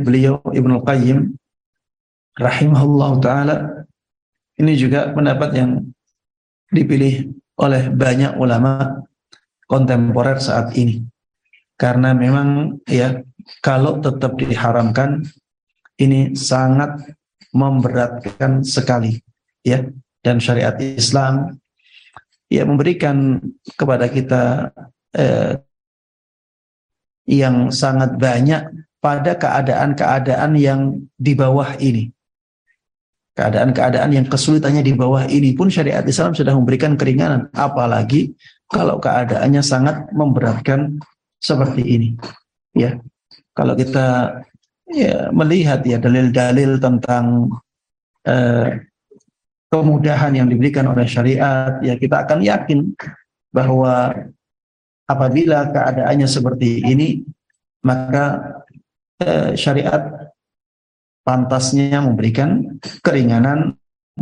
beliau Ibnu Qayyim rahimahullah taala, ini juga pendapat yang dipilih oleh banyak ulama kontemporer saat ini. Karena memang ya, kalau tetap diharamkan ini sangat memberatkan sekali ya, dan syariat Islam ya memberikan kepada kita yang sangat banyak pada keadaan-keadaan yang di bawah ini. Keadaan-keadaan yang kesulitannya di bawah ini pun syariat Islam sudah memberikan keringanan, apalagi kalau keadaannya sangat memberatkan seperti ini. Ya, kalau kita ya melihat ya dalil-dalil tentang kemudahan yang diberikan oleh syariat, ya kita akan yakin bahwa apabila keadaannya seperti ini, maka syariat pantasnya memberikan keringanan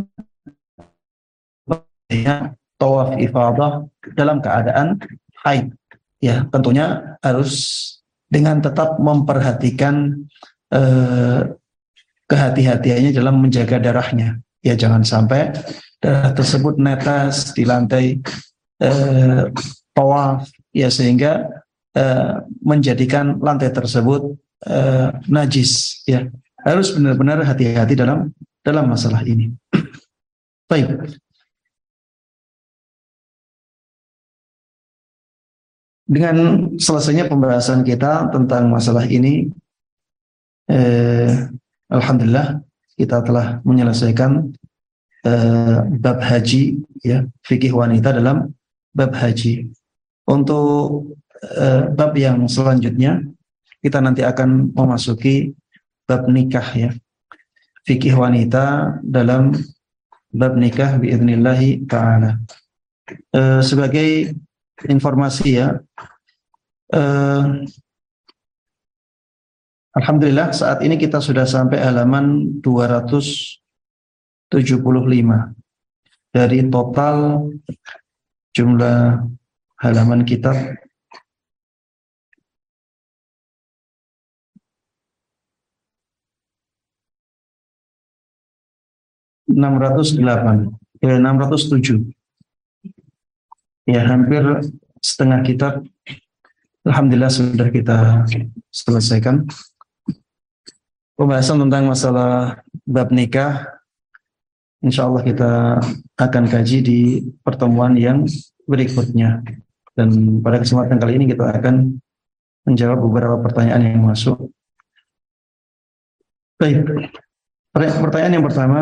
tawaf ifadah dalam keadaan haid. Ya, tentunya harus dengan tetap memperhatikan kehati-hatiannya dalam menjaga darahnya. Ya, jangan sampai darah tersebut netes di lantai tawaf, ya sehingga menjadikan lantai tersebut najis. Ya, harus benar-benar hati-hati dalam masalah ini. Baik. Dengan selesainya pembahasan kita tentang masalah ini, alhamdulillah kita telah menyelesaikan bab haji, ya, fikih wanita dalam bab haji. Untuk bab yang selanjutnya kita nanti akan memasuki bab nikah, ya, fikih wanita dalam bab nikah biidznillah ta'ala. Sebagai informasi, ya, alhamdulillah saat ini kita sudah sampai halaman 275 dari total jumlah halaman kitab 608, 607. Ya, hampir setengah kitab alhamdulillah sudah kita selesaikan. Pembahasan tentang masalah bab nikah insyaallah kita akan kaji di pertemuan yang berikutnya. Dan pada kesempatan kali ini kita akan menjawab beberapa pertanyaan yang masuk. Baik. Pertanyaan yang pertama,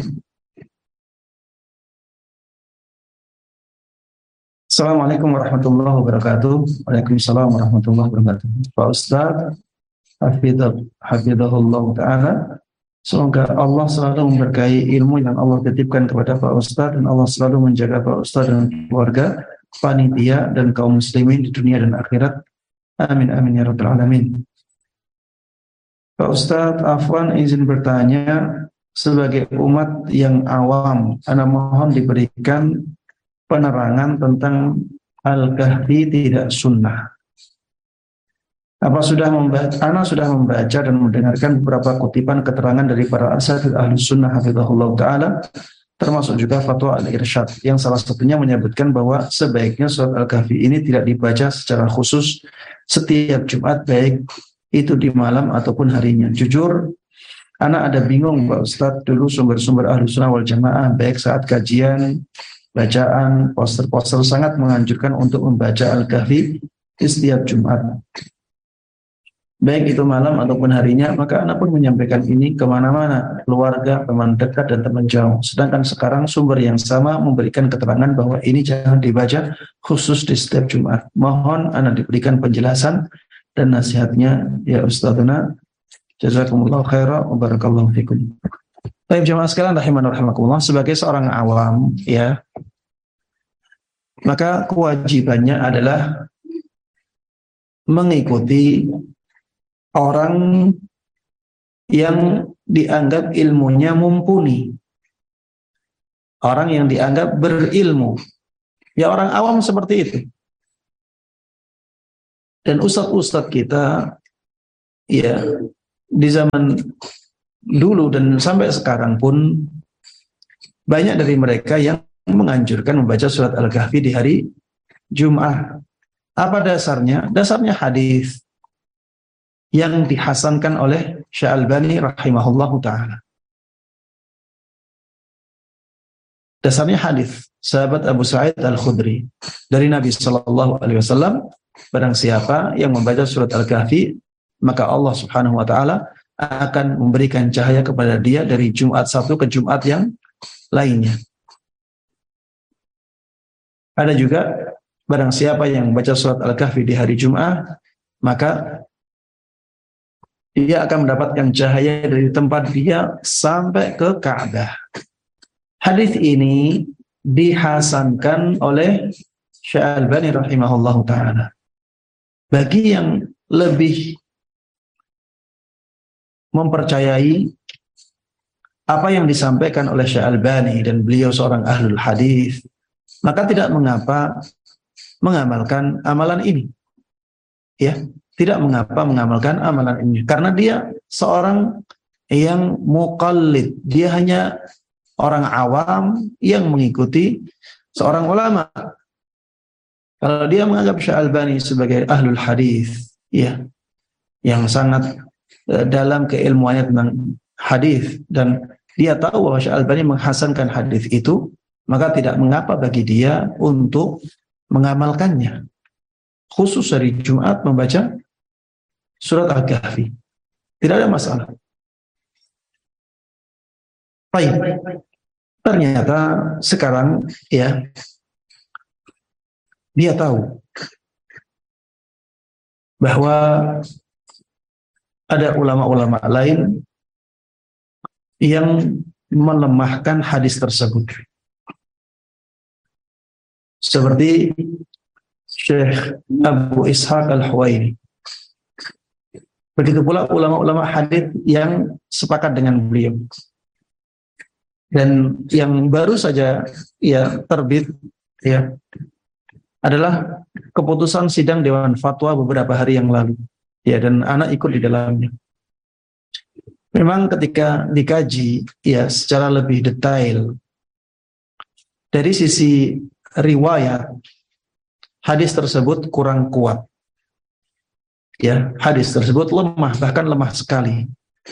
Assalamualaikum warahmatullahi wabarakatuh. Waalaikumsalam warahmatullahi wabarakatuh. Pak Ustaz, hafizahullah ta'ala, semoga Allah selalu memberkahi ilmu yang Allah titipkan kepada Pak Ustaz, dan Allah selalu menjaga Pak Ustaz dan keluarga, panitia, dan kaum muslimin di dunia dan akhirat. Amin amin ya rabbal alamin. Pak Ustaz, afwan izin bertanya, sebagai umat yang awam, ana mohon diberikan penerangan tentang Al-Kahfi tidak sunnah. Ana sudah membaca dan mendengarkan beberapa kutipan keterangan dari para asatidz Ahlus Sunnah hafizahullah ta'ala, termasuk juga fatwa Al-Irsyad, yang salah satunya menyebutkan bahwa sebaiknya surat Al-Kahfi ini tidak dibaca secara khusus setiap Jumat, baik itu di malam ataupun harinya. Jujur, ana ada bingung Pak Ustadz, dulu sumber-sumber Ahlus Sunnah wal Jamaah baik saat kajian, bacaan, poster-poster sangat menganjurkan untuk membaca Al-Kahfi di setiap Jumat, baik itu malam ataupun harinya. Maka anak pun menyampaikan ini kemana-mana, keluarga, teman dekat, dan teman jauh. Sedangkan sekarang sumber yang sama memberikan keterangan bahwa ini jangan dibaca khusus di setiap Jumat. Mohon anak diberikan penjelasan dan nasihatnya, ya Ustadzuna. Jazakumullah khairan wa barakallahu fikum. Baik jemaah sekalian rahimani wa rahimakumullah, sebagai seorang awam, ya, maka kewajibannya adalah mengikuti orang yang dianggap ilmunya mumpuni, orang yang dianggap berilmu. Ya, orang awam seperti itu. Dan ustadz-ustadz kita, ya, di zaman dulu dan sampai sekarang pun banyak dari mereka yang menganjurkan membaca surat Al-Kahfi di hari Jum'ah. Apa dasarnya? Dasarnya hadis yang dihasankan oleh Syalbani rahimahullahu ta'ala. Dasarnya hadis sahabat Abu Sa'id Al-Khudri dari Nabi sallallahu alaihi wasallam, barang siapa yang membaca surat Al-Kahfi, maka Allah Subhanahu wa taala akan memberikan cahaya kepada dia dari Jumat satu ke Jumat yang lainnya. Ada juga barang siapa yang membaca surat Al-Kahfi di hari Jumat, maka dia akan mendapatkan cahaya dari tempat dia sampai ke Ka'bah. Hadis ini dihasankan oleh Syalbani rahimahullahu ta'ala. Bagi yang lebih mempercayai apa yang disampaikan oleh Syalbani dan beliau seorang ahlul hadis, maka tidak mengapa mengamalkan amalan ini. Ya, tidak mengapa mengamalkan amalan ini karena dia seorang yang muqallid, dia hanya orang awam yang mengikuti seorang ulama. Kalau dia menganggap Syalbani sebagai ahlul hadis, ya, yang sangat dalam keilmuannya tentang hadis dan dia tahu bahwa Syalbani menghasankan hadis itu, maka tidak mengapa bagi dia untuk mengamalkannya. Khusus hari Jumat membaca surat Al-Kahfi. Tidak ada masalah. Baik. Ternyata sekarang ya dia tahu bahwa ada ulama-ulama lain yang melemahkan hadis tersebut. Seperti Syekh Abu Ishaq Al-Huwaini. Begitu pula ulama-ulama hadis yang sepakat dengan beliau. Dan yang baru saja ya terbit ya adalah keputusan sidang Dewan Fatwa beberapa hari yang lalu. Ya, dan anak ikut di dalamnya. Memang ketika dikaji ya secara lebih detail dari sisi riwayat, hadis tersebut kurang kuat. Ya, hadis tersebut lemah, bahkan lemah sekali.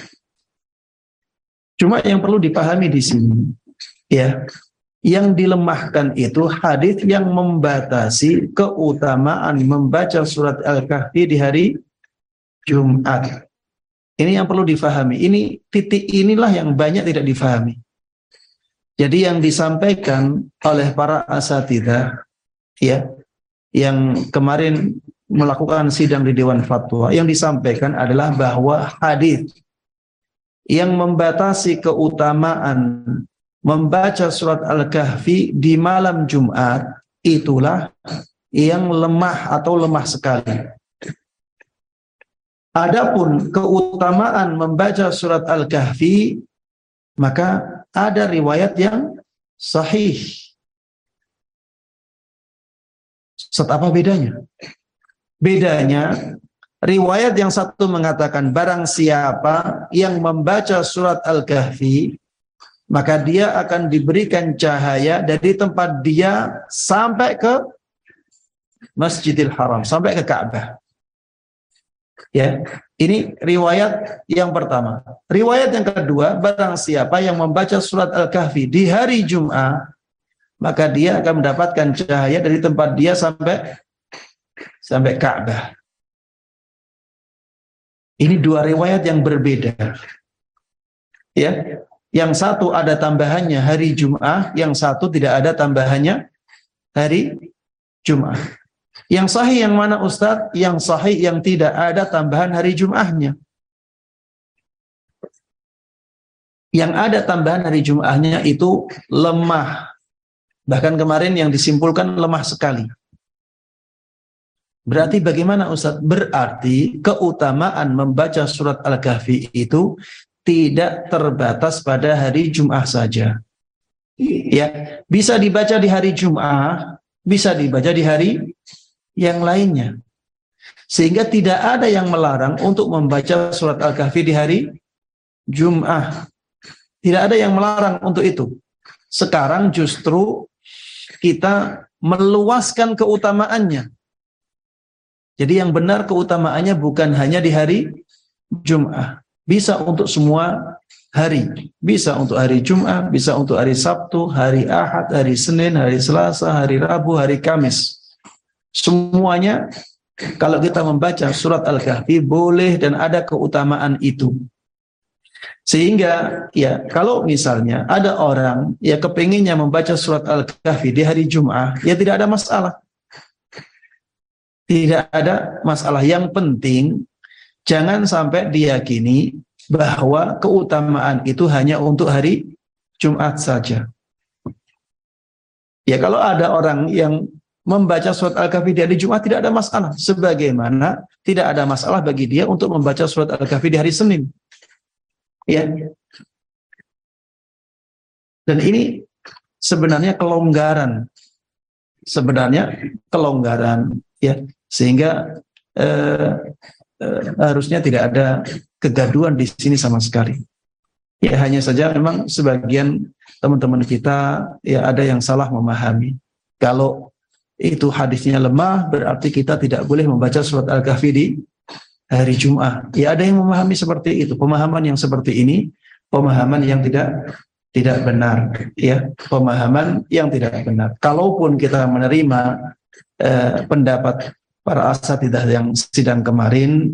Cuma yang perlu dipahami di sini, ya, yang dilemahkan itu hadis yang membatasi keutamaan membaca surat Al-Kahfi di hari Jumat. Ini yang perlu difahami. Ini titik inilah yang banyak tidak difahami. Jadi yang disampaikan oleh para asatidzah, ya, yang kemarin melakukan sidang di Dewan Fatwa, yang disampaikan adalah bahwa hadis yang membatasi keutamaan membaca surat Al-Kahfi di malam Jumat itulah yang lemah atau lemah sekali. Adapun keutamaan membaca surat Al-Kahfi, maka ada riwayat yang sahih. Apa bedanya? Bedanya, riwayat yang satu mengatakan barang siapa yang membaca surat Al-Kahfi, maka dia akan diberikan cahaya dari tempat dia sampai ke Masjidil Haram, sampai ke Ka'bah. Ya, ini riwayat yang pertama. Riwayat yang kedua, barang siapa yang membaca surat Al-Kahfi di hari Jumat, maka dia akan mendapatkan cahaya dari tempat dia sampai Ka'bah. Ini dua riwayat yang berbeda. Ya, yang satu ada tambahannya hari Jumat, yang satu tidak ada tambahannya hari Jumat. Yang sahih yang mana Ustaz? Yang sahih yang tidak ada tambahan hari Jumatnya. Yang ada tambahan hari Jumatnya itu lemah. Bahkan kemarin yang disimpulkan lemah sekali. Berarti bagaimana Ustaz? Berarti keutamaan membaca surat Al-Kahfi itu tidak terbatas pada hari Jumat saja. Ya, bisa dibaca di hari Jumat, bisa dibaca di hari yang lainnya. Sehingga tidak ada yang melarang untuk membaca surat Al-Kahfi di hari Jum'ah. Tidak ada yang melarang untuk itu. Sekarang justru kita meluaskan keutamaannya. Jadi yang benar keutamaannya bukan hanya di hari Jum'ah. Bisa untuk semua hari. Bisa untuk hari Jum'ah, bisa untuk hari Sabtu, hari Ahad, hari Senin, hari Selasa, hari Rabu, hari Kamis. Semuanya kalau kita membaca surat Al-Kahfi boleh dan ada keutamaan itu. Sehingga ya kalau misalnya ada orang ya kepinginnya membaca surat Al-Kahfi di hari Jum'ah, ya tidak ada masalah. Tidak ada masalah. Yang penting jangan sampai diyakini bahwa keutamaan itu hanya untuk hari Jumat saja. Ya kalau ada orang yang membaca surat Al-Kahfi di hari Jumat tidak ada masalah. Sebagaimana tidak ada masalah bagi dia untuk membaca surat Al-Kahfi di hari Senin. Ya. Dan ini sebenarnya kelonggaran. Ya. Sehingga harusnya tidak ada kegaduhan di sini sama sekali. Ya hanya saja memang sebagian teman-teman kita ya ada yang salah memahami. Kalau itu hadisnya lemah berarti kita tidak boleh membaca surat Al-Kahfi di hari Jum'ah. Ya ada yang memahami seperti itu. Pemahaman yang seperti ini pemahaman yang tidak benar, ya, pemahaman yang tidak benar. Kalaupun kita menerima pendapat para asatidzah yang sidang kemarin,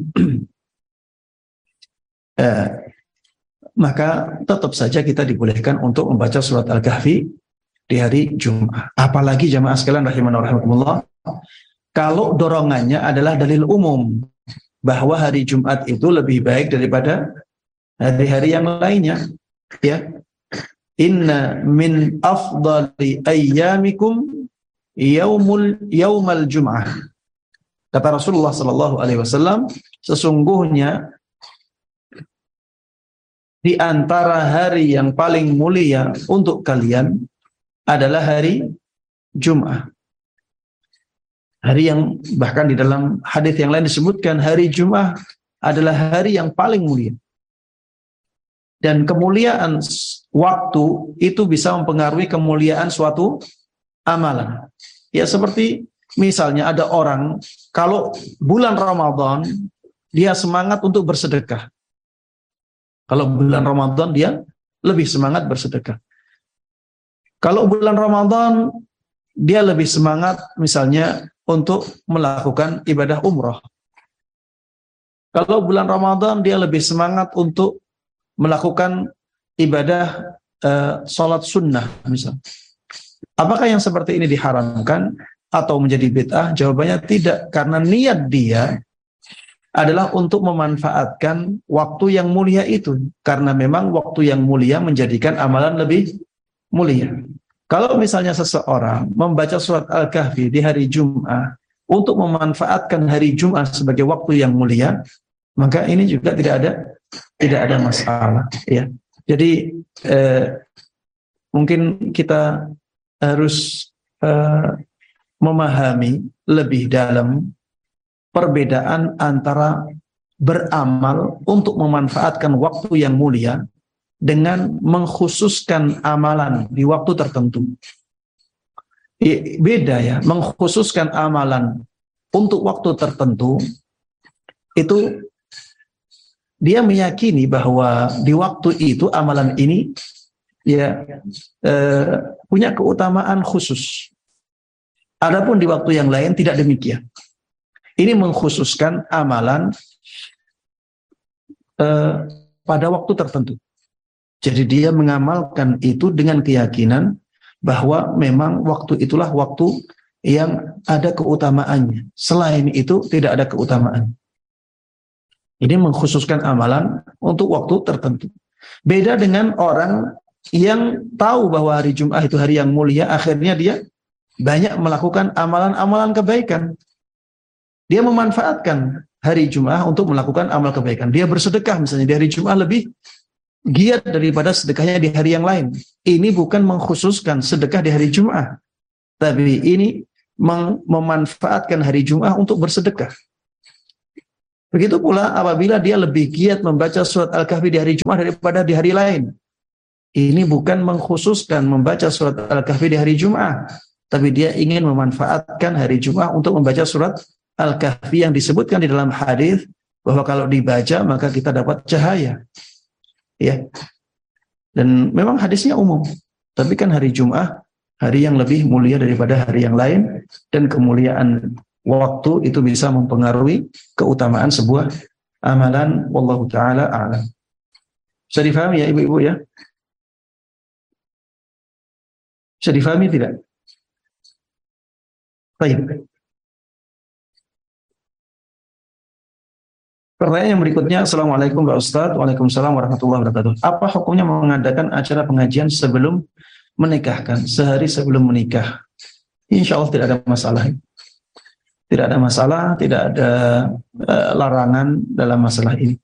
maka tetap saja kita dibolehkan untuk membaca surat Al-Kahfi di hari Jum'ah. Apalagi jamaah sekalian rahimana rahimakumullah, kalau dorongannya adalah dalil umum bahwa hari Jumat itu lebih baik daripada hari-hari yang lainnya, ya. Inna min afdali ayyamikum yaumal Jum'ah. Kata Rasulullah sallallahu alaihi wasallam, sesungguhnya di antara hari yang paling mulia untuk kalian adalah hari Jum'ah. Hari yang bahkan di dalam hadis yang lain disebutkan hari Jum'ah adalah hari yang paling mulia. Dan kemuliaan waktu itu bisa mempengaruhi kemuliaan suatu amalan. Ya seperti misalnya ada orang kalau bulan Ramadan dia semangat untuk bersedekah. Kalau bulan Ramadan dia lebih semangat bersedekah. Kalau bulan Ramadan dia lebih semangat misalnya untuk melakukan ibadah umroh. Kalau bulan Ramadan dia lebih semangat untuk melakukan ibadah sholat sunnah misalnya. Apakah yang seperti ini diharamkan atau menjadi bid'ah? Jawabannya tidak, karena niat dia adalah untuk memanfaatkan waktu yang mulia itu, karena memang waktu yang mulia menjadikan amalan lebih mulia. Kalau misalnya seseorang membaca surat Al-Kahfi di hari Jum'ah untuk memanfaatkan hari Jum'ah sebagai waktu yang mulia, maka ini juga tidak ada masalah, ya. Jadi mungkin kita harus memahami lebih dalam perbedaan antara beramal untuk memanfaatkan waktu yang mulia dengan mengkhususkan amalan di waktu tertentu. Beda ya, mengkhususkan amalan untuk waktu tertentu itu dia meyakini bahwa di waktu itu amalan ini ya punya keutamaan khusus. Adapun di waktu yang lain tidak demikian. Ini mengkhususkan amalan pada waktu tertentu. Jadi dia mengamalkan itu dengan keyakinan bahwa memang waktu itulah waktu yang ada keutamaannya. Selain itu tidak ada keutamaan. Ini mengkhususkan amalan untuk waktu tertentu. Beda dengan orang yang tahu bahwa hari Jum'ah itu hari yang mulia, akhirnya dia banyak melakukan amalan-amalan kebaikan. Dia memanfaatkan hari Jum'ah untuk melakukan amal kebaikan. Dia bersedekah misalnya di hari Jum'ah lebih giat daripada sedekahnya di hari yang lain. Ini bukan mengkhususkan sedekah di hari Jum'ah, tapi ini memanfaatkan hari Jum'ah untuk bersedekah. Begitu pula apabila dia lebih giat membaca surat Al-Kahfi di hari Jumat daripada di hari lain. Ini bukan mengkhususkan membaca surat Al-Kahfi di hari Jumat, tapi dia ingin memanfaatkan hari Jumat untuk membaca surat Al-Kahfi yang disebutkan di dalam hadis bahwa kalau dibaca maka kita dapat cahaya. Ya. Dan memang hadisnya umum, tapi kan hari Jumat hari yang lebih mulia daripada hari yang lain, dan kemuliaan waktu itu bisa mempengaruhi keutamaan sebuah amalan. Wallahu ta'ala a'lam. Bisa difahami ya ibu-ibu ya? Bisa difahami tidak? Baik. Pertanyaan yang berikutnya, Assalamualaikum Pak Ustadz. Waalaikumsalam warahmatullahi wabarakatuh. Apa hukumnya mengadakan acara pengajian sebelum menikahkan, sehari sebelum menikah? Insya Allah tidak ada masalah. Tidak ada masalah, tidak ada larangan dalam masalah ini.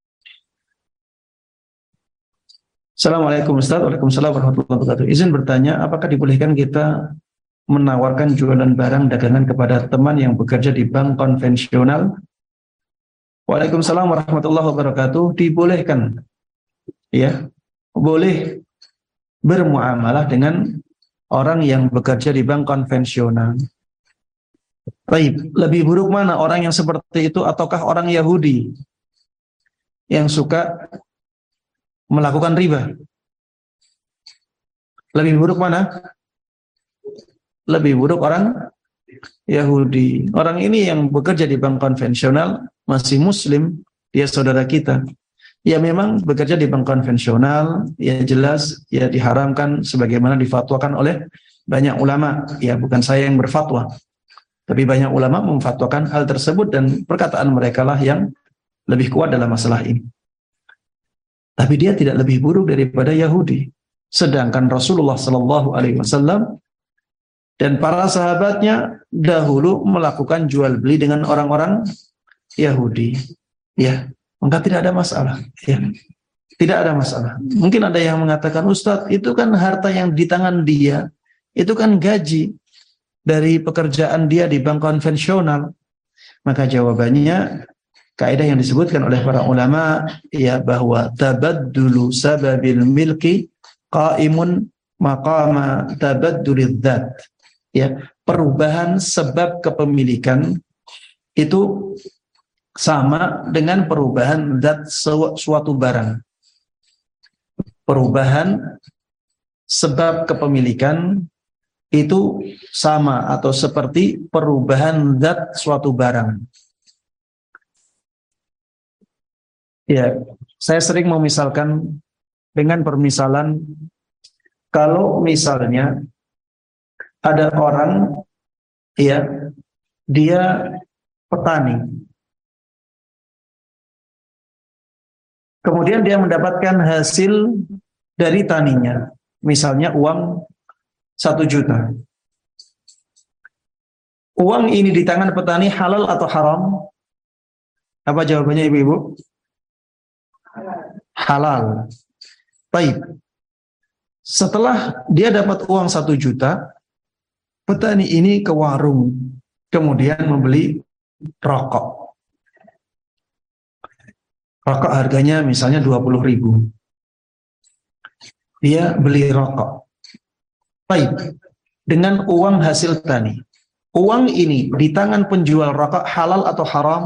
Assalamualaikum Ustaz. Waalaikumsalam warahmatullahi wabarakatuh. Izin bertanya, apakah dibolehkan kita menawarkan jualan barang dagangan kepada teman yang bekerja di bank konvensional? Waalaikumsalam warahmatullahi wabarakatuh. Dibolehkan. Ya, boleh bermuamalah dengan orang yang bekerja di bank konvensional. Baik, lebih buruk mana, orang yang seperti itu ataukah orang Yahudi yang suka melakukan riba? Lebih buruk mana? Lebih buruk orang Yahudi. Orang ini yang bekerja di bank konvensional masih muslim, dia saudara kita. Ya memang bekerja di bank konvensional, ya jelas ya diharamkan sebagaimana difatwakan oleh banyak ulama. Ya bukan saya yang berfatwa, tapi banyak ulama memfatwakan hal tersebut dan perkataan mereka lah yang lebih kuat dalam masalah ini. Tapi dia tidak lebih buruk daripada Yahudi. Sedangkan Rasulullah Sallallahu Alaihi Wasallam dan para sahabatnya dahulu melakukan jual beli dengan orang-orang Yahudi. Ya, maka tidak ada masalah. Ya, tidak ada masalah. Mungkin ada yang mengatakan, Ustadz, itu kan harta yang di tangan dia, itu kan gaji dari pekerjaan dia di bank konvensional. Maka jawabannya, kaidah yang disebutkan oleh para ulama, ya bahwa tabaddulu sababil milki qaimun maqama tabaddulidz dzat. Ya, perubahan sebab kepemilikan itu sama dengan perubahan zat suatu barang. Perubahan sebab kepemilikan itu sama atau seperti perubahan zat suatu barang. Ya, saya sering memisalkan dengan permisalan, kalau misalnya ada orang, ya, dia petani, kemudian dia mendapatkan hasil dari taninya, misalnya uang 1 juta. Uang ini di tangan petani halal atau haram? Apa jawabannya ibu-ibu? Halal. Baik. Setelah dia dapat uang 1 juta, petani ini ke warung, kemudian membeli rokok. Rokok harganya misalnya 20.000. Dia beli rokok. Baik. Dengan uang hasil tani. Uang ini di tangan penjual rokok halal atau haram?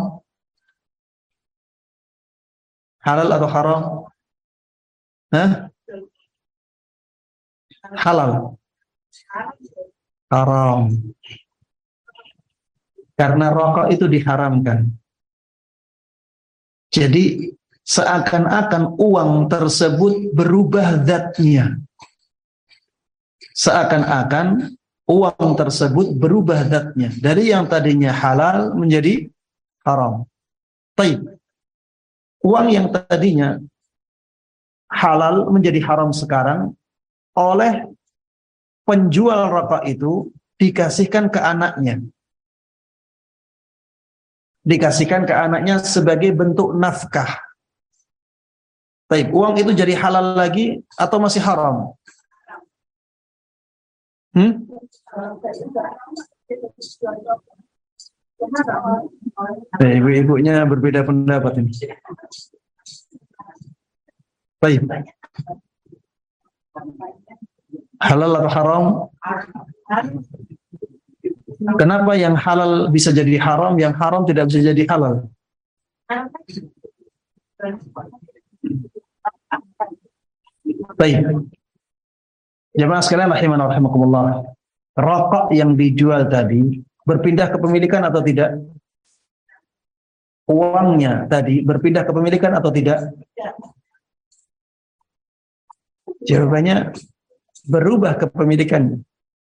Halal atau haram? Hah? Halal. Haram. Karena rokok itu diharamkan. Jadi seakan-akan uang tersebut berubah zatnya. Seakan-akan uang tersebut berubah zatnya. Dari yang tadinya halal menjadi haram. Baik. Uang yang tadinya halal menjadi haram sekarang oleh penjual rokok itu dikasihkan ke anaknya. Dikasihkan ke anaknya sebagai bentuk nafkah. Baik, uang itu jadi halal lagi atau masih haram? Ibu-ibunya berbeda pendapat ini. Baik. Halal atau haram? Kenapa yang halal bisa jadi haram, yang haram tidak bisa jadi halal? Baik. Jemaah sekalian rahimana rahimakumullah. Rokok yang dijual tadi berpindah kepemilikan atau tidak? Uangnya tadi berpindah kepemilikan atau tidak? Jawabannya berubah kepemilikannya.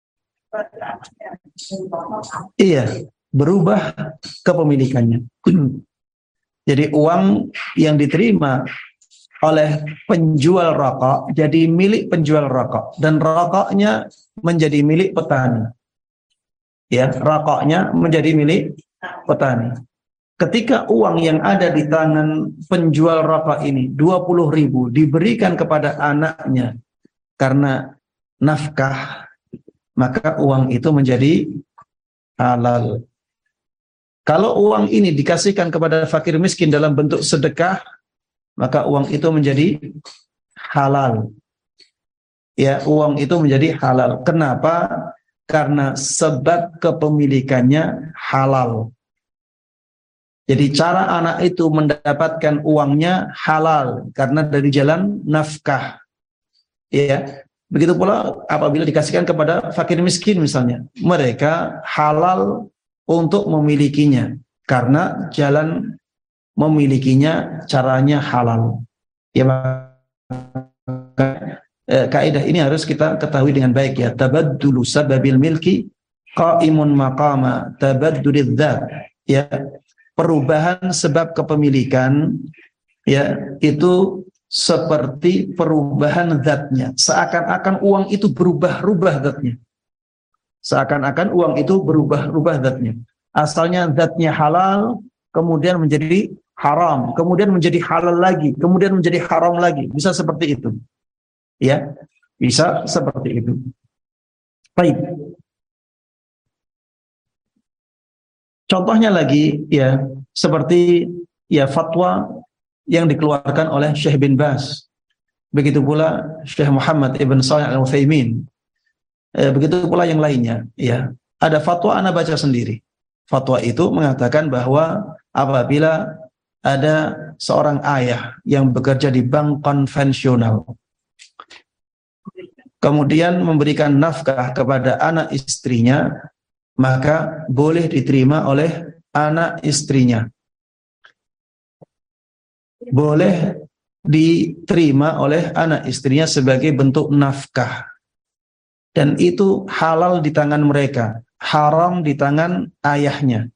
Iya, berubah kepemilikannya. Jadi uang yang diterima oleh penjual rokok jadi milik penjual rokok, dan rokoknya menjadi milik petani. Ya, rokoknya menjadi milik petani. Ketika uang yang ada di tangan penjual rokok ini 20.000 diberikan kepada anaknya karena nafkah, maka uang itu menjadi halal. Kalau uang ini dikasihkan kepada fakir miskin dalam bentuk sedekah, maka uang itu menjadi halal. Ya, uang itu menjadi halal. Kenapa? Karena sebab kepemilikannya halal. Jadi cara anak itu mendapatkan uangnya halal karena dari jalan nafkah. Ya, begitu pula apabila dikasihkan kepada fakir miskin misalnya, mereka halal untuk memilikinya karena jalan memilikinya caranya halal. Ya, kaidah ini harus kita ketahui dengan baik ya. Tabaddulu sababil milki qaimun maqama tabaddulidz dzat. Ya, perubahan sebab kepemilikan ya itu seperti perubahan zatnya, seakan-akan uang itu berubah-ubah zatnya, seakan-akan uang itu berubah-ubah zatnya. Asalnya zatnya halal, kemudian menjadi haram, kemudian menjadi halal lagi, kemudian menjadi haram lagi. Bisa seperti itu, ya, bisa seperti itu. Baik. Contohnya lagi ya seperti ya fatwa yang dikeluarkan oleh Syekh bin Baz. Begitu pula Syekh Muhammad ibn Shalih al-Utsaimin. Begitu pula yang lainnya ya. Ada fatwa ana baca sendiri. Fatwa itu mengatakan bahwa apabila ada seorang ayah yang bekerja di bank konvensional kemudian memberikan nafkah kepada anak istrinya, maka boleh diterima oleh anak istrinya. Boleh diterima oleh anak istrinya sebagai bentuk nafkah. Dan itu halal di tangan mereka, haram di tangan ayahnya.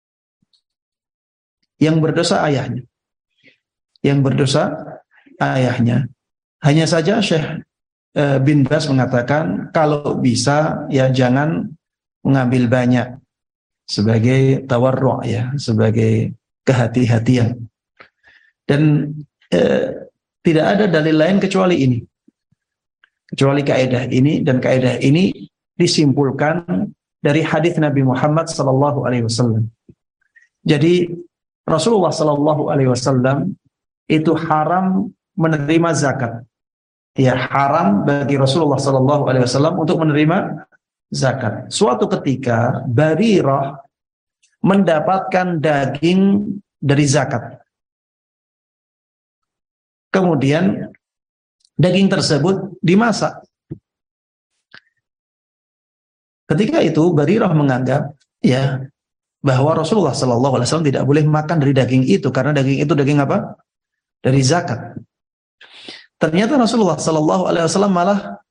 Yang berdosa ayahnya. Yang berdosa ayahnya. Hanya saja Syekh bin Baz mengatakan kalau bisa ya jangan mengambil banyak sebagai tawarru' ya, sebagai kehati-hatian. Dan tidak ada dalil lain kecuali ini. Kecuali kaidah ini, dan kaidah ini disimpulkan dari hadis Nabi Muhammad sallallahu alaihi wasallam. Jadi Rasulullah sallallahu alaihi wasallam itu haram menerima zakat. Ya, haram bagi Rasulullah sallallahu alaihi wasallam untuk menerima zakat. Suatu ketika Barirah mendapatkan daging dari zakat. Kemudian daging tersebut dimasak. Ketika itu Barirah menganggap ya bahwa Rasulullah sallallahu alaihi wasallam tidak boleh makan dari daging itu karena daging itu daging apa? Dari zakat. Ternyata Rasulullah sallallahu alaihi wasallam malah